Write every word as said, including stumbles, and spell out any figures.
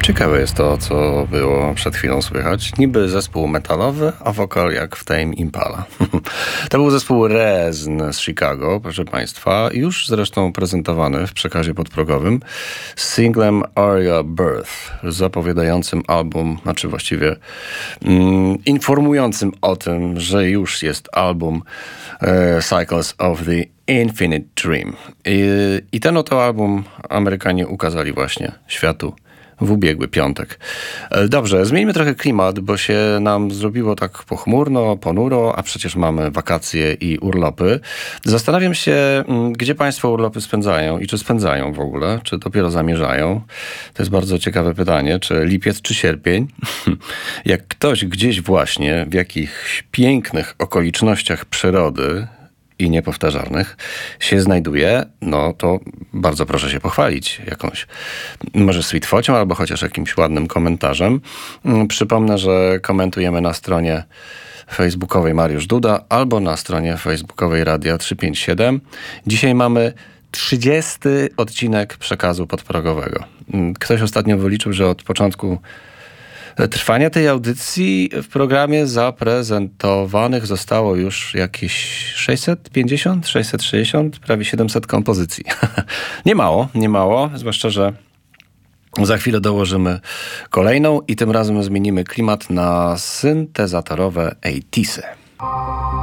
Ciekawe jest to, co było przed chwilą słychać. Niby zespół metalowy, a wokal jak w Tame Impala. To był zespół Rezn z Chicago, proszę Państwa, już zresztą prezentowany w przekazie podprogowym z singlem Aria Birth, zapowiadającym album, znaczy właściwie mm, informującym o tym, że już jest album e, Cycles of the Infinite Dream. I, i ten oto album Amerykanie ukazali właśnie światu w ubiegły piątek. Dobrze, zmieńmy trochę klimat, bo się nam zrobiło tak pochmurno, ponuro, a przecież mamy wakacje i urlopy. Zastanawiam się, gdzie Państwo urlopy spędzają i czy spędzają w ogóle, czy dopiero zamierzają. To jest bardzo ciekawe pytanie, czy lipiec, czy sierpień. Jak ktoś gdzieś właśnie w jakichś pięknych okolicznościach przyrody i niepowtarzalnych się znajduje, no to bardzo proszę się pochwalić jakąś, może sweetfocią, albo chociaż jakimś ładnym komentarzem. Przypomnę, że komentujemy na stronie facebookowej Mariusz Duda albo na stronie facebookowej Radia trzysta pięćdziesiąt siedem. Dzisiaj mamy trzydziesty odcinek przekazu podprogowego. Ktoś ostatnio wyliczył, że od początku trwania tej audycji w programie zaprezentowanych zostało już jakieś sześćset pięćdziesiąt, sześćset sześćdziesiąt, prawie siedemset kompozycji. Nie mało, nie mało, zwłaszcza, że za chwilę dołożymy kolejną i tym razem zmienimy klimat na syntezatorowe osiemdziesiąte.